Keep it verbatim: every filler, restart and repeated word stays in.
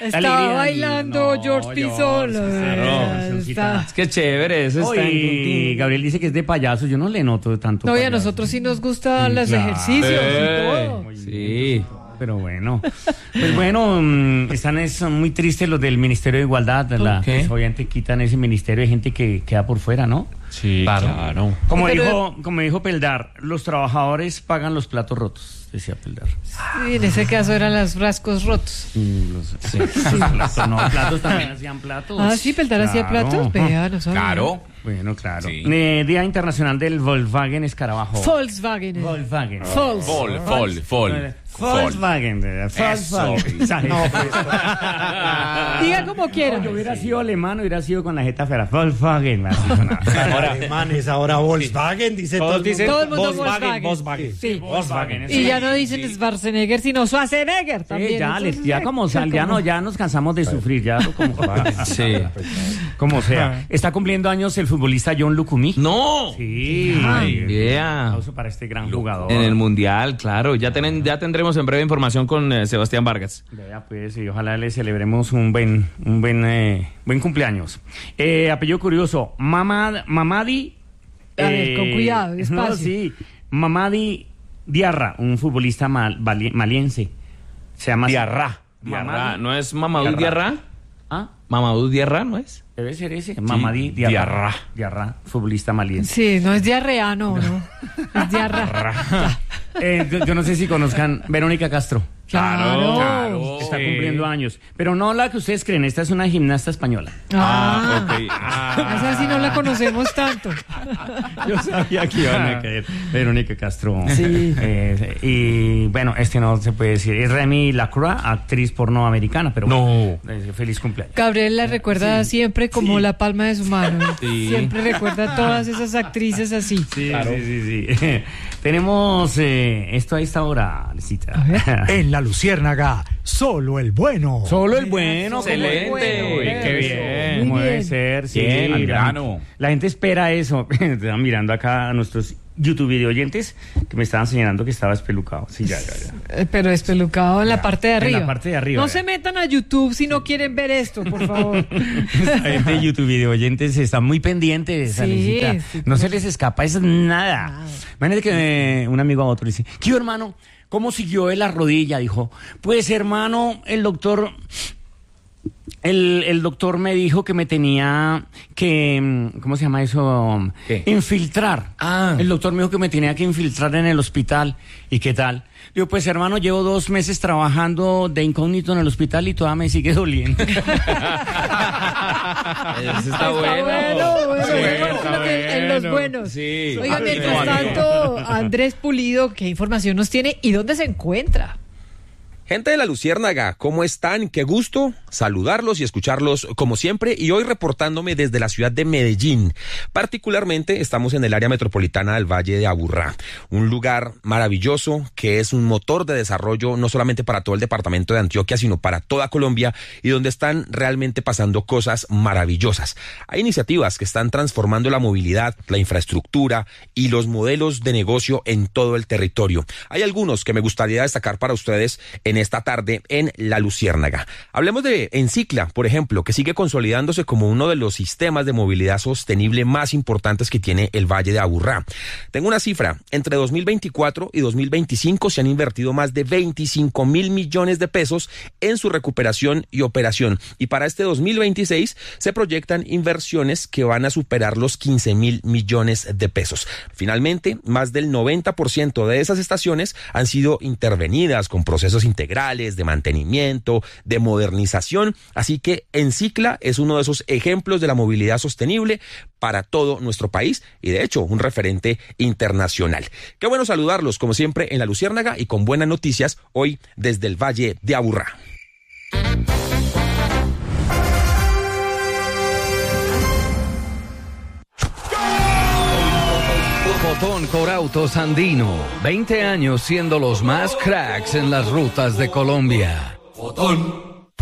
Estaba bailando no, George Pizol. Es que chévere, eso está en... Y Gabriel dice que es de payaso, yo no le noto tanto. No, y a payaso. nosotros sí nos gustan sí, los claro. ejercicios eh, y todo. Sí. Pero bueno, pues bueno, están es, son muy tristes los del Ministerio de Igualdad, la, pues obviamente quitan ese ministerio de gente que queda por fuera, ¿no? Sí, claro. claro. Como Pero, dijo, como dijo Peldar, los trabajadores pagan los platos rotos, decía Peldar. Sí, en ese caso eran los frascos rotos. Mm, los, sí. Sí. Platos, no, platos también hacían platos. Ah, sí, Peldar claro. hacía platos, vea, no sabía. Claro. Bueno, claro. Sí. Eh, Día Internacional del Volkswagen Escarabajo. Volkswagen. Volkswagen. Volks. Vol, vol, vol. Volkswagen. Volkswagen. No, pues. Diga como quiera. No, yo hubiera sido alemán, hubiera sido con la jeta fera. Volkswagen. Ahora alemanes, ahora Volkswagen, dice todo, todo, dicen, todo el mundo Volkswagen. Volkswagen. Sí. Volkswagen. Y ya no dicen sí. Schwarzenegger, sino Schwarzenegger también. Sí, ya, les, ya como sal, ya no, ya nos cansamos de sufrir, ya como, sí. como sea. Está cumpliendo años el futbolista John Lucumí. ¡No! Sí. Ay, yeah. Un aplauso para este gran jugador. En el Mundial, claro. Ya, ten, ya tendremos en breve información con eh, Sebastián Vargas. Vea, pues, y ojalá le celebremos un buen, un buen, eh, buen cumpleaños. Eh, apellido curioso, Mamad, Mamadi. A ver, eh, con cuidado, despacio. No, sí. Mamadi Diarra, un futbolista mal, vali, maliense. Se llama Diarra. Diarra. ¿No es Mamadou Diarra? ¿Ah? Mamadou Diarra, ¿no es? Debe ser ese, Mamadi sí, Diarra. Diarra. Diarra, futbolista maliense. Sí, no es diarreano, ¿no? Es Diarra. eh, yo, yo no sé si conozcan Verónica Castro. Claro, claro. Está sí. cumpliendo años. Pero no la que ustedes creen, esta es una gimnasta española. Ah, ah ok. Ah. Esa sí no la conocemos tanto. Yo sabía que iban a caer. Verónica Castro. Sí. Eh, y bueno, este no se puede decir. Es Remy Lacroix, actriz porno americana, pero no. Bueno, eh, feliz cumpleaños. Gabriel la recuerda sí. siempre como sí. la palma de su mano. Sí. Siempre recuerda a todas esas actrices así. Sí, claro. sí, sí, sí. Tenemos eh, esto a esta hora, Lecita. En la Luciérnaga, solo el bueno. Solo el bueno. Excelente. Bueno, Uy, qué bien. Como debe ser. Sí, bien, al grano. La gente espera eso. Estaba mirando acá a nuestros YouTube video oyentes que me estaban señalando que estaba espelucado. Sí, ya, ya, ya. Pero espelucado en ya. la parte de arriba. En la parte de arriba. No ya. se metan a YouTube si no quieren ver esto, por favor. La gente de YouTube video oyentes está muy pendiente de esa sí, sí, No se les escapa eso nada. Imagínate que eh, un amigo a otro dice, ¿qué hermano? ¿Cómo siguió de la rodilla? Dijo, pues hermano, el doctor... El, el doctor me dijo que me tenía que, ¿cómo se llama eso? ¿Qué? Infiltrar. Ah. El doctor me dijo que me tenía que infiltrar en el hospital. ¿Y qué tal? Digo, pues hermano, llevo dos meses trabajando de incógnito en el hospital y todavía me sigue doliendo. Eso está bueno. bueno, bueno, sí, bueno, está bueno. En los buenos. Sí. Oigan, mientras tanto, Andrés Pulido, ¿qué información nos tiene y dónde se encuentra? Gente de la Luciérnaga, ¿cómo están? Qué gusto saludarlos y escucharlos como siempre, y hoy reportándome desde la ciudad de Medellín. Particularmente estamos en el área metropolitana del Valle de Aburrá, un lugar maravilloso que es un motor de desarrollo no solamente para todo el departamento de Antioquia, sino para toda Colombia, y donde están realmente pasando cosas maravillosas. Hay iniciativas que están transformando la movilidad, la infraestructura y los modelos de negocio en todo el territorio. Hay algunos que me gustaría destacar para ustedes en esta tarde en La Luciérnaga. Hablemos de Encicla, por ejemplo, que sigue consolidándose como uno de los sistemas de movilidad sostenible más importantes que tiene el Valle de Aburrá. Tengo una cifra, entre dos mil veinticuatro y dos mil veinticinco se han invertido más de veinticinco mil millones de pesos en su recuperación y operación, y para este dos mil veintiséis se proyectan inversiones que van a superar los quince mil millones de pesos. Finalmente, más del noventa por ciento de esas estaciones han sido intervenidas con procesos integrales de mantenimiento, de modernización, así que Encicla es uno de esos ejemplos de la movilidad sostenible para todo nuestro país y de hecho un referente internacional. Qué bueno saludarlos como siempre en La Luciérnaga y con buenas noticias hoy desde el Valle de Aburrá. Fotón Corautos Andino, veinte años siendo los más cracks en las rutas de Colombia. Fotón.